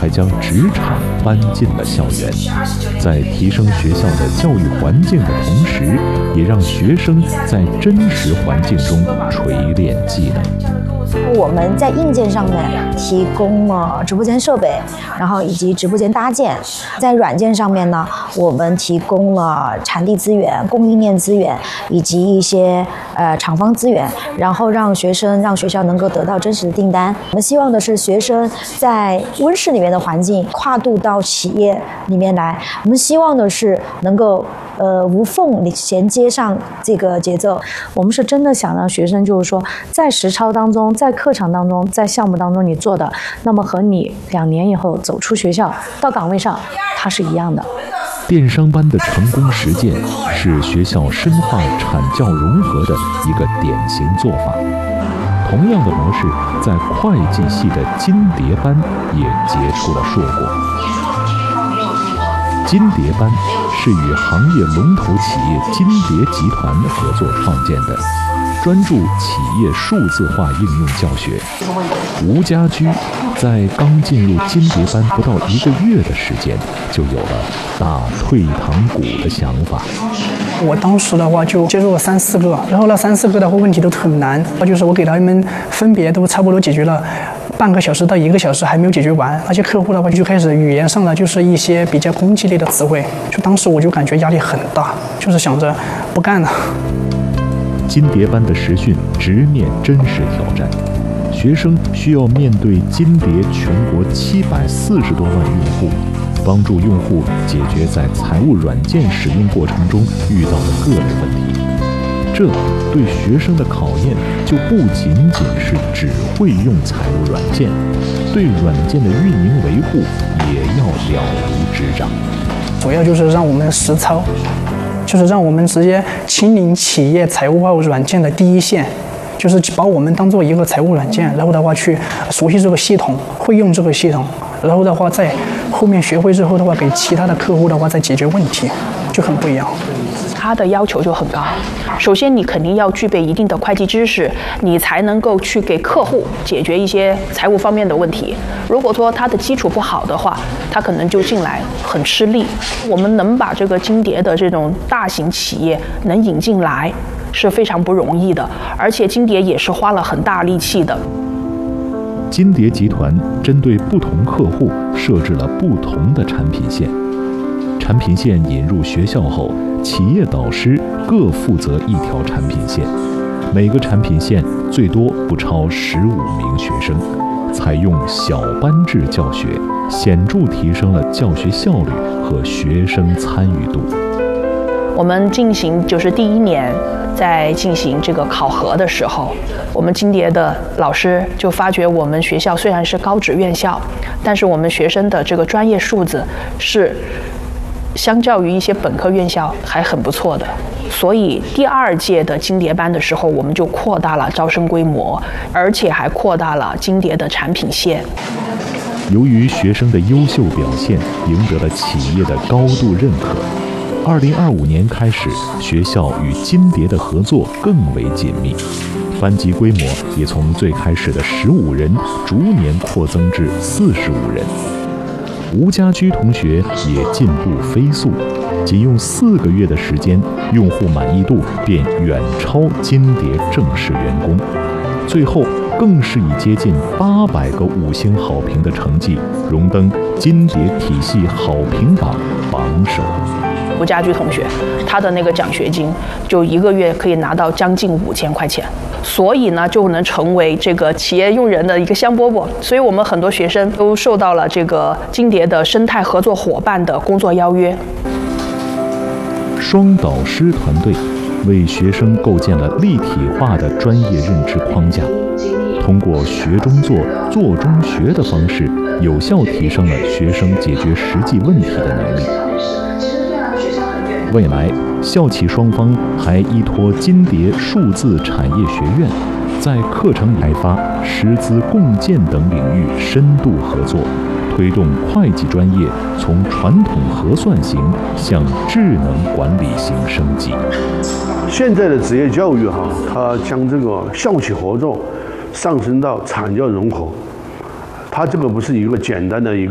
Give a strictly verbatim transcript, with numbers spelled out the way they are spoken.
还将职场搬进了校园，在提升学校的教育环境的同时，也让学生在真实环境中锤炼技能。 我们在硬件上面提供了直播间设备，然后以及直播间搭建；在软件上面呢，我们提供了产地资源、供应链资源以及一些呃厂方资源，然后让学生、让学校能够得到真实的订单。我们希望的是学生在温室里面的环境跨度到企业里面来，我们希望的是能够呃无缝衔接上这个节奏。 我们是真的想让学生就是说，在实操当中，在课程当中，在项目当中你做的，那么和你两年以后走出学校到岗位上，它是一样的。 电商班的成功实践是学校深化产教融合的一个典型做法。同样的模式，在会计系的金蝶班也结出了硕果。金蝶班是与行业龙头企业金蝶集团合作创建的，专注企业数字化应用教学。吴家驹在刚进入金蝶班不到一个月的时间，就有了打退堂鼓的想法。 我当时的话就接触了三四个，然后那三四个的话问题都很难，就是我给他们分别都差不多解决了半个小时到一个小时还没有解决完，而且客户的话就开始语言上的就是一些比较攻击类的词汇，就当时我就感觉压力很大，就是想着不干了。 金蝶班的实训直面真实挑战，学生需要面对金蝶全国七百四十多万用户，帮助用户解决在财务软件使用过程中遇到的各类问题。这对学生的考验就不仅仅是只会用财务软件，对软件的运营维护也要了如指掌。 主要就是让我们实操，就是让我们直接亲临企业财务报软件的第一线，就是把我们当做一个财务软件，然后的话去熟悉这个系统，会用这个系统，然后的话在后面学会之后的话，给其他的客户的话再解决问题，就很不一样。 他的要求就很高，首先你肯定要具备一定的会计知识，你才能够去给客户解决一些财务方面的问题。如果说他的基础不好的话，他可能就进来很吃力。我们能把这个金蝶的这种大型企业能引进来是非常不容易的，而且金蝶也是花了很大力气的。 金蝶集团针对不同客户设置了不同的产品线，产品线引入学校后，企业导师各负责一条产品线，每个产品线最多不超十五名学生，采用小班制教学，显著提升了教学效率和学生参与度。 我们进行就是第一年在进行这个考核的时候，我们金蝶的老师就发觉我们学校虽然是高职院校，但是我们学生的这个专业素质是相较于一些本科院校还很不错的，所以第二届的金蝶班的时候，我们就扩大了招生规模，而且还扩大了金蝶的产品线。 由于学生的优秀表现赢得了企业的高度认可，二零二五年开始，学校与金蝶的合作更为紧密，班级规模也从最开始的十五人逐年扩增至四十五人。吴家驹同学也进步飞速，仅用四个月的时间，用户满意度便远超金蝶正式员工，最后更是以接近八百个五星好评的成绩，荣登金蝶体系好评榜榜首。 吴家驹同学，他的那个奖学金就一个月可以拿到将近五千块钱，所以呢就能成为这个企业用人的一个香饽饽。所以我们很多学生都受到了这个金蝶的生态合作伙伴的工作邀约。 双导师团队为学生构建了立体化的专业认知框架，通过学中做、做中学的方式，有效提升了学生解决实际问题的能力。未来，校企双方还依托金蝶数字产业学院，在课程开发、师资共建等领域深度合作，推动会计专业从传统核算型向智能管理型升级。 现在的职业教育哈，它将这个校企合作上升到产教融合，它这个不是一个简单的一个